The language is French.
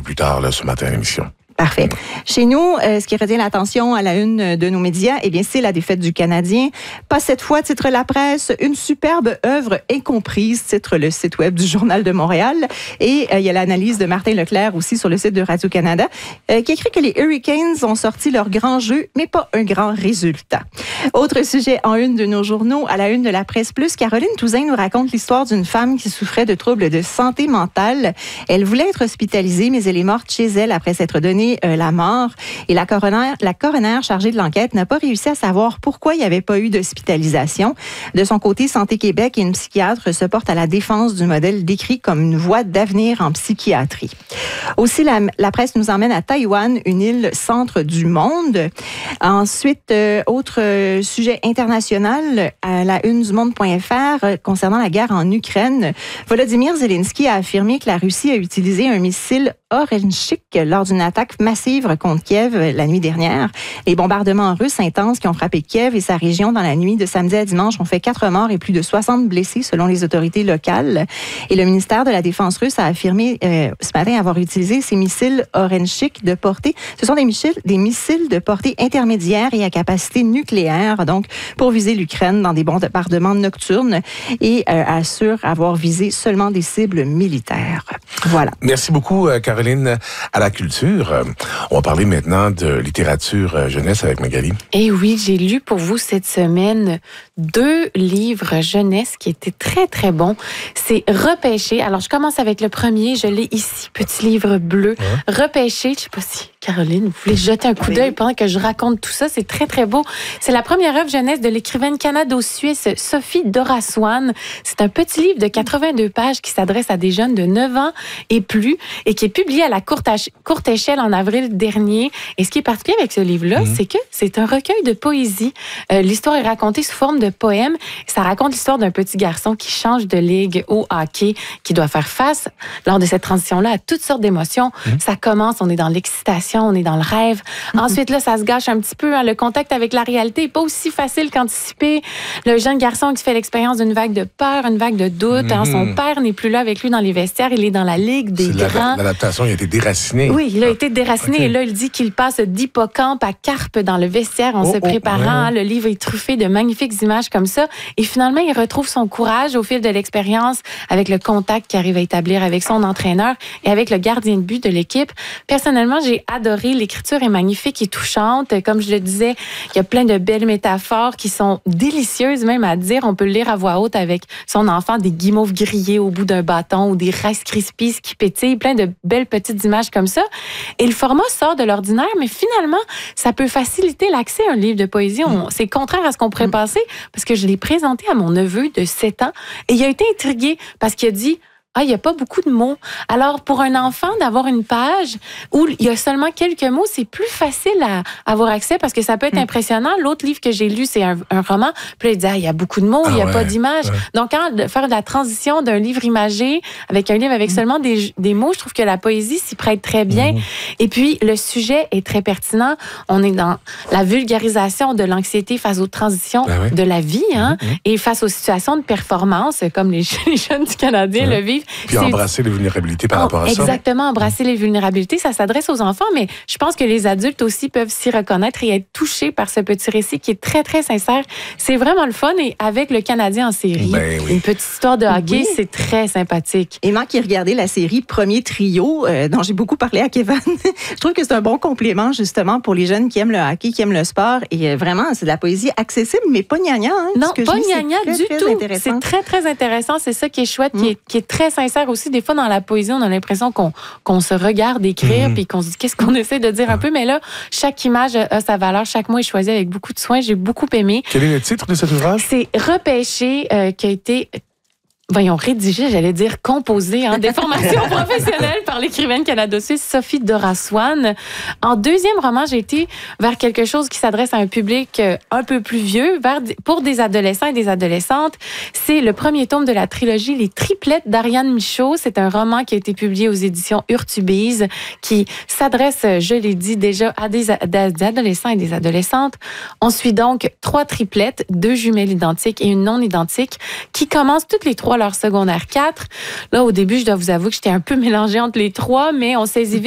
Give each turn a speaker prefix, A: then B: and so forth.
A: plus tard là, ce matin à l'émission.
B: Parfait. Chez nous, ce qui retient l'attention à la une de nos médias, eh bien, c'est la défaite du Canadien. Pas cette fois, titre la presse, une superbe œuvre incomprise, titre le site web du Journal de Montréal. Et il y a l'analyse de Martin Leclerc aussi sur le site de Radio-Canada, qui écrit que les Hurricanes ont sorti leur grand jeu, mais pas un grand résultat. Autre sujet en une de nos journaux, à la une de la Presse Plus, Caroline Touzin nous raconte l'histoire d'une femme qui souffrait de troubles de santé mentale. Elle voulait être hospitalisée, mais elle est morte chez elle après s'être donnée la mort. Et la coroner chargée de l'enquête n'a pas réussi à savoir pourquoi il n'y avait pas eu d'hospitalisation. De son côté, Santé Québec et une psychiatre se portent à la défense du modèle décrit comme une voie d'avenir en psychiatrie. Aussi, la presse nous emmène à Taïwan, une île centre du monde. Ensuite, autre sujet international, à la une du monde.fr concernant la guerre en Ukraine. Volodymyr Zelensky a affirmé que la Russie a utilisé un missile Orenchik lors d'une attaque massive contre Kiev la nuit dernière. Les bombardements russes intenses qui ont frappé Kiev et sa région dans la nuit de samedi à dimanche ont fait 4 morts et plus de 60 blessés selon les autorités locales. Et le ministère de la Défense russe a affirmé ce matin avoir utilisé ces missiles Orenchik de portée. Ce sont des missiles de portée intermédiaire et à capacité nucléaire, donc pour viser l'Ukraine dans des bombardements nocturnes et assure avoir visé seulement des cibles militaires. Voilà.
A: Merci beaucoup, Caroline. À la culture, on va parler maintenant de littérature jeunesse avec Magali.
C: Et oui, j'ai lu pour vous cette semaine 2 livres jeunesse qui étaient très, très bons. C'est Repêché. Alors, je commence avec le premier. Je l'ai ici, petit livre bleu. Ouais. Repêché. Je sais pas si, Caroline, vous voulez jeter un coup d'œil pendant que je raconte tout ça. C'est très, très beau. C'est la première œuvre jeunesse de l'écrivaine canado-suisse Sophie Dora-Swan. C'est un petit livre de 82 pages qui s'adresse à des jeunes de 9 ans et plus et qui est publié à la courte échelle en avril dernier. Et ce qui est particulier avec ce livre-là, c'est que c'est un recueil de poésie. L'histoire est racontée sous forme de poème. Ça raconte l'histoire d'un petit garçon qui change de ligue au hockey, qui doit faire face, lors de cette transition-là, à toutes sortes d'émotions. Ça commence, on est dans l'excitation, on est dans le rêve. Ensuite, là, ça se gâche un petit peu. Hein, le contact avec la réalité n'est pas aussi facile qu'anticipé. Le jeune garçon qui fait l'expérience d'une vague de peur, une vague de doute. Hein, son père n'est plus là avec lui dans les vestiaires. Il est dans la ligue des grands.
A: L'adaptation, il a été déraciné.
C: Oui, il a été déraciné. Et là, il dit qu'il passe d'hippocampe à carpe dans le vestiaire en se préparant. Ouais. Le livre est truffé de magnifiques images comme ça. Et finalement, il retrouve son courage au fil de l'expérience avec le contact qu'il arrive à établir avec son entraîneur et avec le gardien de but de l'équipe. Personnellement, j'ai adoré. L'écriture est magnifique et touchante. Comme je le disais, il y a plein de belles métaphores qui sont délicieuses même à dire. On peut le lire à voix haute avec son enfant, des guimauves grillés au bout d'un bâton ou des Rice Krispies qui pétillent, plein de belles petites images comme ça. Et le format sort de l'ordinaire, mais finalement, ça peut faciliter l'accès à un livre de poésie. C'est contraire à ce qu'on pourrait penser, parce que je l'ai présenté à mon neveu de 7 ans et il a été intrigué parce qu'il a dit « Ah, il n'y a pas beaucoup de mots. » Alors, pour un enfant, d'avoir une page où il y a seulement quelques mots, c'est plus facile à avoir accès parce que ça peut être impressionnant. L'autre livre que j'ai lu, c'est un roman. Puis là, il dit « Ah, il y a beaucoup de mots, il n'y a pas d'images. » Donc, quand faire de la transition d'un livre imagé avec un livre avec seulement des mots, je trouve que la poésie s'y prête très bien. Et puis, le sujet est très pertinent. On est dans la vulgarisation de l'anxiété face aux transitions de la vie et face aux situations de performance, comme les jeunes du Canadien le vivent.
A: Puis embrasser les vulnérabilités par rapport à ça.
C: Exactement, embrasser les vulnérabilités, ça s'adresse aux enfants, mais je pense que les adultes aussi peuvent s'y reconnaître et être touchés par ce petit récit qui est très, très sincère. C'est vraiment le fun et avec le Canadien en série, une petite histoire de hockey, c'est très sympathique.
B: Et moi qui regardais la série Premier Trio, dont j'ai beaucoup parlé à Kevin, je trouve que c'est un bon complément justement pour les jeunes qui aiment le hockey, qui aiment le sport et vraiment, c'est de la poésie accessible, mais pas gnagna.
C: Non, pas gnagna du tout. C'est très, très intéressant. C'est ça qui est chouette, qui est très sincère aussi. Des fois, dans la poésie, on a l'impression qu'on se regarde écrire puis qu'on se dit qu'est-ce qu'on essaie de dire un peu. Mais là, chaque image a sa valeur. Chaque mot est choisi avec beaucoup de soin. J'ai beaucoup aimé.
A: Quel est le titre de cet ouvrage?
C: C'est Repêché, qui a été... rédigé, j'allais dire composé, des formations professionnelles par l'écrivaine canado-suisse Sophie Dora-Swan. En deuxième roman, j'ai été vers quelque chose qui s'adresse à un public un peu plus vieux, pour des adolescents et des adolescentes. C'est le premier tome de la trilogie Les Triplettes d'Ariane Michaud. C'est un roman qui a été publié aux éditions Urtubise, qui s'adresse, je l'ai dit déjà, à des adolescents et des adolescentes. On suit donc 3 triplettes, 2 jumelles identiques et une non identique, qui commencent toutes les 3 leur secondaire 4. Là, au début, je dois vous avouer que j'étais un peu mélangée entre les 3, mais on saisit vite